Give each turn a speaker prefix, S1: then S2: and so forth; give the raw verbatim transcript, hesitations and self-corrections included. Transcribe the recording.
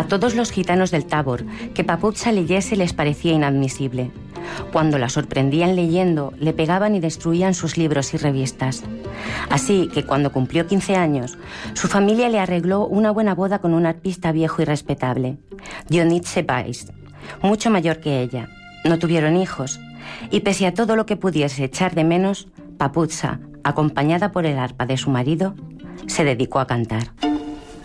S1: A todos los gitanos del Tabor que Papuzza leyese les parecía inadmisible. Cuando la sorprendían leyendo, le pegaban y destruían sus libros y revistas. Así que cuando cumplió quince años, su familia le arregló una buena boda con un arpista viejo y respetable, Dionitze Weiss, mucho mayor que ella. No tuvieron hijos, y pese a todo lo que pudiese echar de menos, Papuzza, acompañada por el arpa de su marido, se dedicó a cantar.